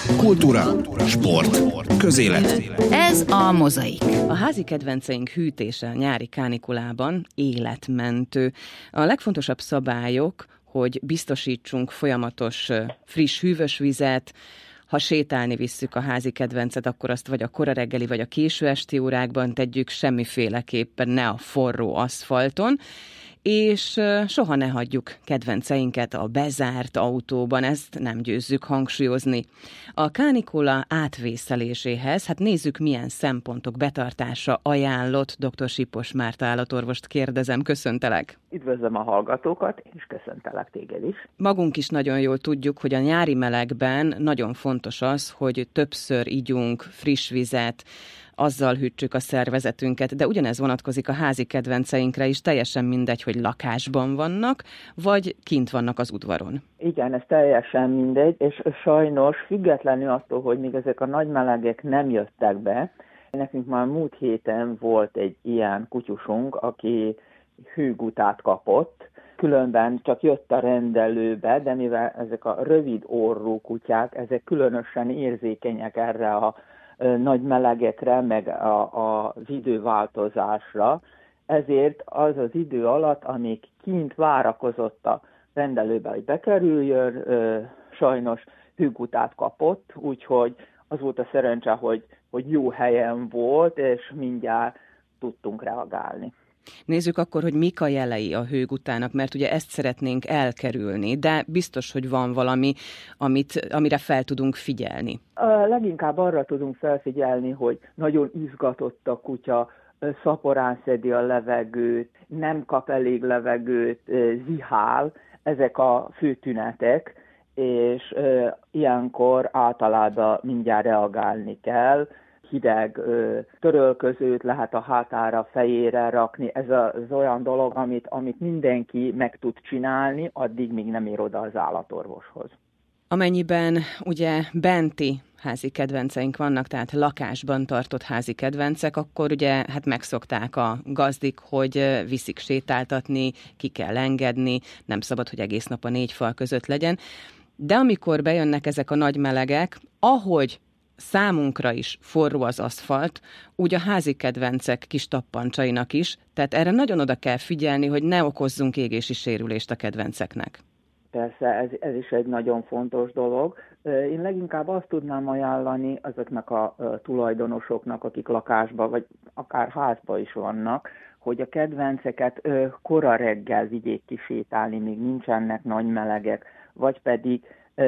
Kultúra, sport, közélet. Ez a Mozaik. A házi kedvenceink hűtése a nyári kánikulában életmentő. A legfontosabb szabályok, hogy biztosítsunk folyamatos friss hűvös vizet. Ha sétálni visszük a házi kedvencet, akkor azt vagy a kora reggeli, vagy a késő esti órákban tegyük, semmiféleképpen ne a forró aszfalton, és soha ne hagyjuk kedvenceinket a bezárt autóban, ezt nem győzzük hangsúlyozni. A kánikula átvészeléséhez, nézzük, milyen szempontok betartása ajánlott. Dr. Sipos Márta állatorvost kérdezem, köszöntelek. Üdvözlöm a hallgatókat, és köszöntelek téged is. Magunk is nagyon jól tudjuk, hogy a nyári melegben nagyon fontos az, hogy többször igyunk friss vizet, azzal hűtsük a szervezetünket, de ugyanez vonatkozik a házi kedvenceinkre is, teljesen mindegy, hogy lakásban vannak, vagy kint vannak az udvaron. Igen, ez teljesen mindegy, és sajnos függetlenül attól, hogy még ezek a nagy melegek nem jöttek be, nekünk már múlt héten volt egy ilyen kutyusunk, aki hőgutát kapott, különben csak jött a rendelőbe, de mivel ezek a rövid orrú kutyák, ezek különösen érzékenyek erre a nagy melegekre, meg az időváltozásra, ezért az az idő alatt, amíg kint várakozott a rendelőbe, hogy bekerüljön, sajnos hőgutát kapott, úgyhogy az volt a szerencse, hogy jó helyen volt, és mindjárt tudtunk reagálni. Nézzük akkor, hogy mik a jelei a hőgutának, mert ugye ezt szeretnénk elkerülni, de biztos, hogy van valami, amire fel tudunk figyelni. Leginkább arra tudunk felfigyelni, hogy nagyon izgatott a kutya, szaporán szedi a levegőt, nem kap elég levegőt, zihál, ezek a fő tünetek, és ilyenkor általában mindjárt reagálni kell. Hideg törölközőt lehet a hátára, fejére rakni. Ez az olyan dolog, amit mindenki meg tud csinálni, addig még nem ér oda az állatorvoshoz. Amennyiben ugye benti házi kedvenceink vannak, tehát lakásban tartott házi kedvencek, akkor ugye megszokták a gazdik, hogy viszik sétáltatni, ki kell engedni, nem szabad, hogy egész nap a 4 fal között legyen. De amikor bejönnek ezek a nagy melegek, ahogy számunkra is forró az aszfalt, úgy a házi kedvencek kis tappancsainak is, tehát erre nagyon oda kell figyelni, hogy ne okozzunk égési sérülést a kedvenceknek. Persze, ez is egy nagyon fontos dolog. Én leginkább azt tudnám ajánlani azoknak a tulajdonosoknak, akik lakásban vagy akár házban is vannak, hogy a kedvenceket kora reggel vigyék kisétálni, még nincsenek nagy melegek, vagy pedig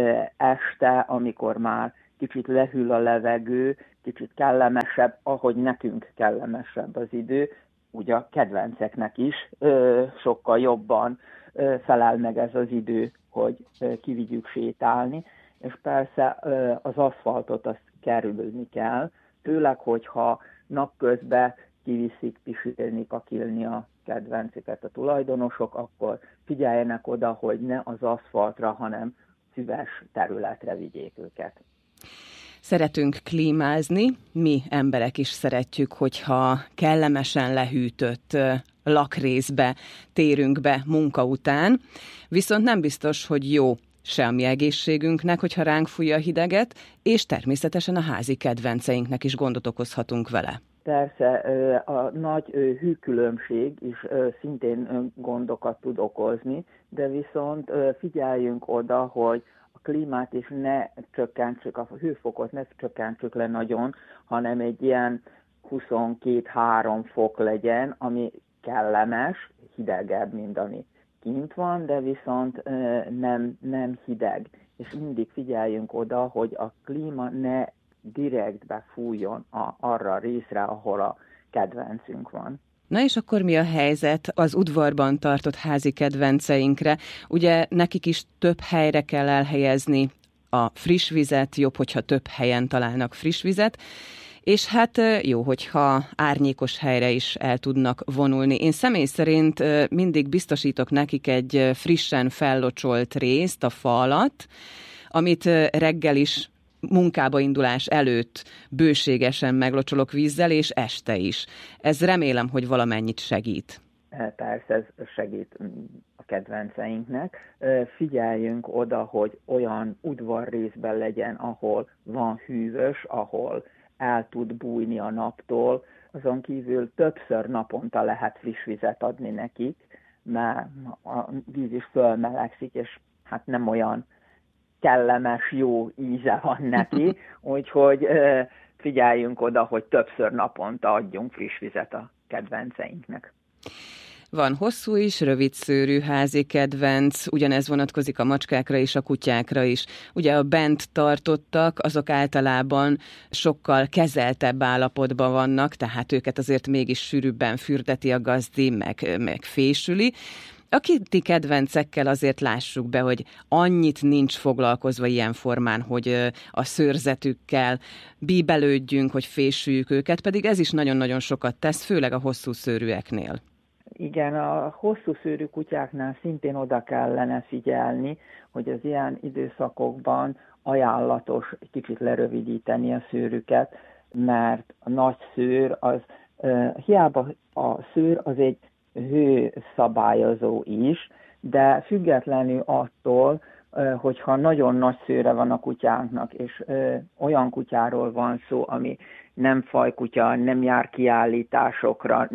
este, amikor már kicsit lehűl a levegő, kicsit kellemesebb, ahogy nekünk kellemesebb az idő, ugye a kedvenceknek is sokkal jobban felel meg ez az idő, hogy kivigyük sétálni, és persze az aszfaltot azt kerülni kell, főleg, hogyha napközben kiviszik pisilni, kakilni a kedvenceket a tulajdonosok, akkor figyeljenek oda, hogy ne az aszfaltra, hanem szüves területre vigyék őket. Szeretünk klímázni, mi emberek is szeretjük, hogyha kellemesen lehűtött lakrészbe térünk be munka után, viszont nem biztos, hogy jó se a mi egészségünknek, hogyha ránk fújja a hideget, és természetesen a házi kedvenceinknek is gondot okozhatunk vele. Persze, a nagy hőkülönbség is szintén gondokat tud okozni, de viszont figyeljünk oda, hogy a klímát is ne csökkentsük, a hőfokot ne csökkentsük le nagyon, hanem egy ilyen 22-3 fok legyen, ami kellemes, hidegebb, mint ami kint van, de viszont nem hideg. És mindig figyeljünk oda, hogy a klíma ne direktbe fújjon arra a részre, ahol a kedvencünk van. Na és akkor mi a helyzet az udvarban tartott házi kedvenceinkre? Ugye nekik is több helyre kell elhelyezni a friss vizet, jobb, hogyha több helyen találnak friss vizet, és jó, hogyha árnyékos helyre is el tudnak vonulni. Én személy szerint mindig biztosítok nekik egy frissen fellocsolt részt a fa alatt, amit reggel is munkába indulás előtt bőségesen meglocsolok vízzel, és este is. Ez remélem, hogy valamennyit segít. persze ez segít a kedvenceinknek. Figyeljünk oda, hogy olyan udvarrészben legyen, ahol van hűvös, ahol el tud bújni a naptól. Azon kívül többször naponta lehet friss vizet adni nekik, mert a víz is fölmelegszik, és hát nem olyan kellemes, jó íze van neki, úgyhogy figyeljünk oda, hogy többször naponta adjunk friss vizet a kedvenceinknek. Van hosszú is, rövidszőrű házi kedvenc, ugyanez vonatkozik a macskákra és a kutyákra is. Ugye a bent tartottak, azok általában sokkal kezeltebb állapotban vannak, tehát őket azért mégis sűrűbben fürdeti a gazdi, meg fésüli. A kinti kedvencekkel azért lássuk be, hogy annyit nincs foglalkozva ilyen formán, hogy a szőrzetükkel bíbelődjünk, hogy fésüljük őket, pedig ez is nagyon-nagyon sokat tesz, főleg a hosszú szőrűeknél. Igen, a hosszú szőrű kutyáknál szintén oda kellene figyelni, hogy az ilyen időszakokban ajánlatos egy kicsit lerövidíteni a szőrüket, mert a nagy szőr az, hiába a szőr az egy hőszabályozó is, de függetlenül attól, hogyha nagyon nagy szőre van a kutyánknak, és olyan kutyáról van szó, ami nem fajkutya, nem jár kiállításokra,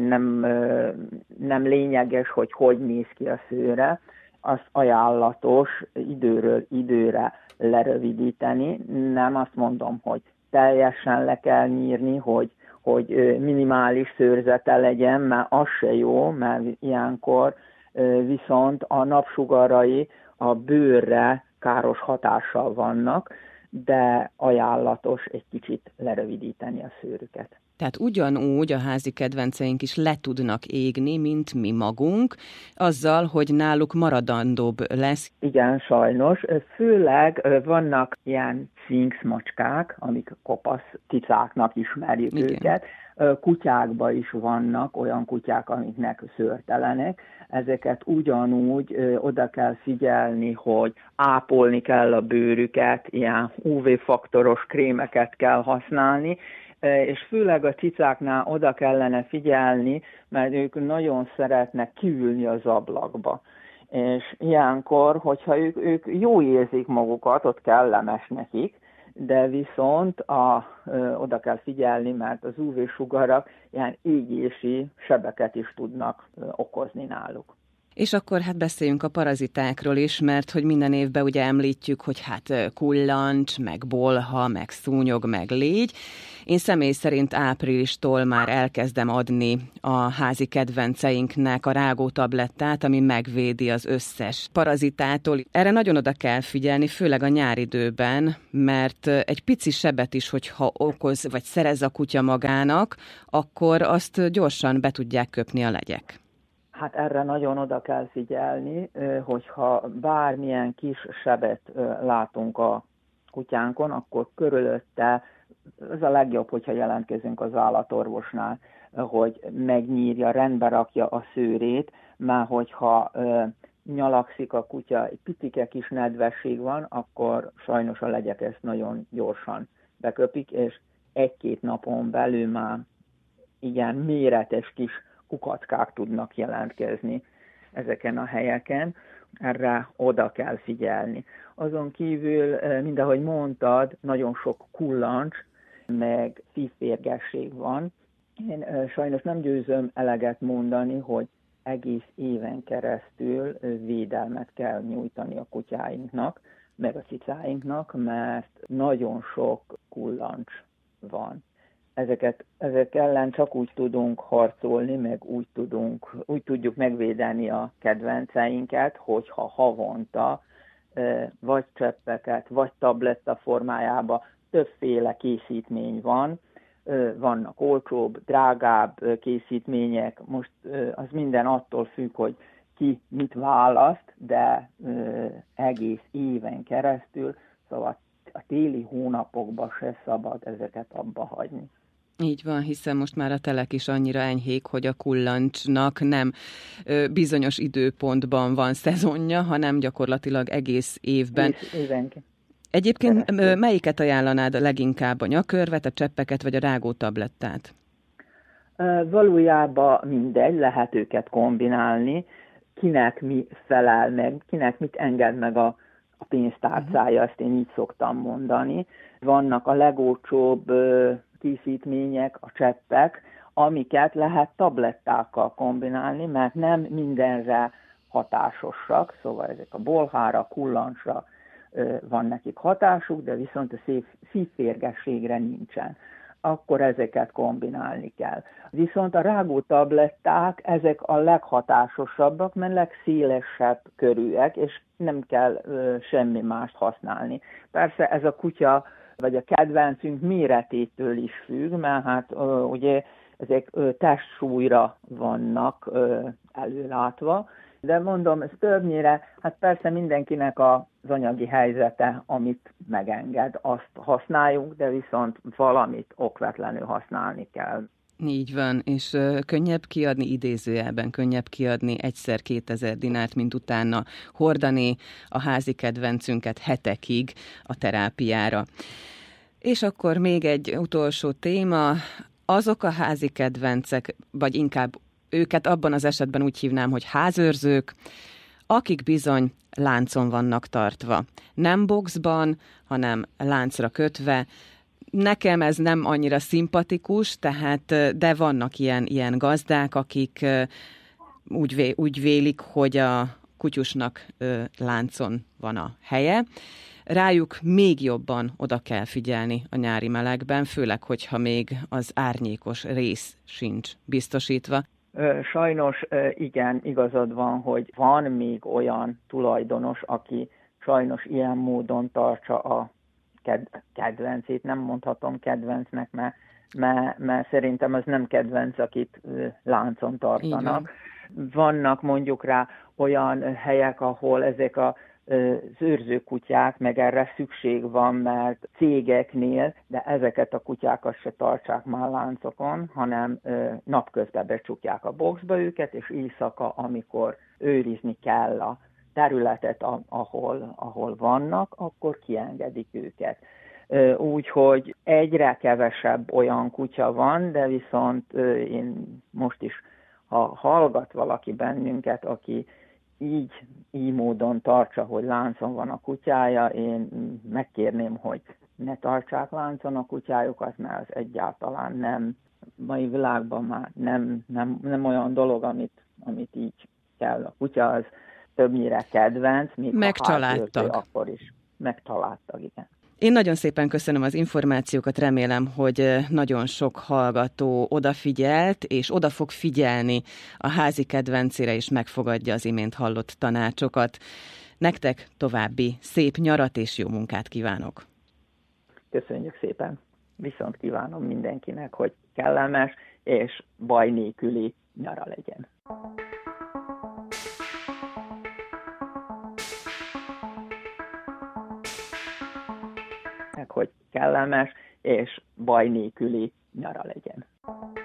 nem lényeges, hogy néz ki a szőre, az ajánlatos időről időre lerövidíteni. Nem azt mondom, hogy teljesen le kell nyírni, hogy minimális szőrzete legyen, mert az se jó, mert ilyenkor viszont a napsugarai a bőrre káros hatással vannak, de ajánlatos egy kicsit lerövidíteni a szőrüket. Tehát ugyanúgy a házi kedvenceink is le tudnak égni, mint mi magunk, azzal, hogy náluk maradandóbb lesz. Igen, sajnos. Főleg vannak ilyen sfinx macskák, amik kopasz cicáknak ismerjük. Igen. Őket. Kutyákban is vannak olyan kutyák, amiknek szőrtelenek. Ezeket ugyanúgy oda kell figyelni, hogy ápolni kell a bőrüket, ilyen UV-faktoros krémeket kell használni, és főleg a cicáknál oda kellene figyelni, mert ők nagyon szeretnek kiülni az ablakba. És ilyenkor, hogyha ők jó érzik magukat, ott kellemes nekik, de viszont oda kell figyelni, mert az UV-sugarak ilyen égési sebeket is tudnak okozni náluk. És akkor hát beszéljünk a parazitákról is, mert hogy minden évben ugye említjük, hogy hát kullancs, meg bolha, meg szúnyog, meg légy. Én személy szerint áprilistól már elkezdem adni a házi kedvenceinknek a rágótablettát, ami megvédi az összes parazitától. Erre nagyon oda kell figyelni, főleg a nyáridőben, mert egy pici sebet is, hogyha okoz vagy szerez a kutya magának, akkor azt gyorsan be tudják köpni a legyek. Hát erre nagyon oda kell figyelni, hogyha bármilyen kis sebet látunk a kutyánkon, akkor körülötte az a legjobb, hogyha jelentkezünk az állatorvosnál, hogy megnyírja, rendbe rakja a szőrét, mert hogyha nyalakszik a kutya, egy picike kis nedvesség van, akkor sajnos a legyek ezt nagyon gyorsan beköpik, és 1-2 napon belül már igen méretes kis kukackák tudnak jelentkezni ezeken a helyeken, erre oda kell figyelni. Azon kívül, mind ahogy mondtad, nagyon sok kullancs, meg szívférgesség van. Én sajnos nem győzöm eleget mondani, hogy egész éven keresztül védelmet kell nyújtani a kutyáinknak, meg a cicáinknak, mert nagyon sok kullancs van. Ezek ellen csak úgy tudunk harcolni, meg úgy tudjuk megvédeni a kedvenceinket, hogyha havonta vagy cseppeket, vagy tabletta formájában többféle készítmény van. Vannak olcsóbb, drágább készítmények. Most az minden attól függ, hogy ki mit választ, de egész éven keresztül, szóval a téli hónapokban se szabad ezeket abba hagyni. Így van, hiszen most már a telek is annyira enyhék, hogy a kullancsnak nem bizonyos időpontban van szezonja, hanem gyakorlatilag egész évben. Évenként. Egyébként melyiket ajánlanád leginkább, a nyakörvet, a cseppeket vagy a rágótablettát? Valójában mindegy, lehet őket kombinálni, kinek mi felel meg, kinek mit enged meg a pénztárcája, ezt én így szoktam mondani. Vannak a legolcsóbb készítmények, a cseppek, amiket lehet tablettákkal kombinálni, mert nem mindenre hatásosak, szóval ezek a bolhára, kullancsra van nekik hatásuk, de viszont a szívférgességre nincsen. Akkor ezeket kombinálni kell. Viszont a rágó tabletták, ezek a leghatásosabbak, mert legszélesebb körűek, és nem kell semmi mást használni. Persze ez a kutya, vagy a kedvencünk méretétől is függ, mert hát ugye ezek testsúlyra vannak előlátva, de mondom, ez többnyire, hát persze mindenkinek az anyagi helyzete, amit megenged, azt használjuk, de viszont valamit okvetlenül használni kell. Így van, és könnyebb kiadni, idézőjelben könnyebb kiadni egyszer 2000 dinárt, mint utána hordani a házi kedvencünket hetekig a terápiára. És akkor még egy utolsó téma, azok a házi kedvencek, vagy inkább őket abban az esetben úgy hívnám, hogy házőrzők, akik bizony láncon vannak tartva. Nem boxban, hanem láncra kötve. Nekem ez nem annyira szimpatikus, tehát, de vannak ilyen gazdák, akik úgy vélik, hogy a kutyusnak láncon van a helye. Rájuk még jobban oda kell figyelni a nyári melegben, főleg, hogyha még az árnyékos rész sincs biztosítva. Sajnos igen, igazad van, hogy van még olyan tulajdonos, aki sajnos ilyen módon tartsa a kedvencét. Nem mondhatom kedvencnek, mert szerintem az nem kedvenc, akit láncon tartanak. Vannak mondjuk rá olyan helyek, ahol ezek az őrzőkutyák, meg erre szükség van, mert cégeknél, de ezeket a kutyákat se tartsák már láncokon, hanem napközben becsukják a boxba őket, és éjszaka, amikor őrizni kell a területet, ahol vannak, akkor kiengedik őket. Úgyhogy egyre kevesebb olyan kutya van, de viszont én most is, ha hallgat valaki bennünket, aki így módon tartsa, hogy láncon van a kutyája, én megkérném, hogy ne tartsák láncon a kutyájukat, mert az egyáltalán nem, mai világban már nem olyan dolog, amit így kell. A kutya az többnyire kedvenc, míg megcsaládtag. Akkor is megcsaládtag, igen. Én nagyon szépen köszönöm az információkat, remélem, hogy nagyon sok hallgató odafigyelt, és oda fog figyelni a házi kedvencére, és megfogadja az imént hallott tanácsokat. Nektek további szép nyarat és jó munkát kívánok! Köszönjük szépen! Viszont kívánom mindenkinek, hogy kellemes és baj nélküli nyara legyen. Hogy kellemes és baj nélküli nyara legyen.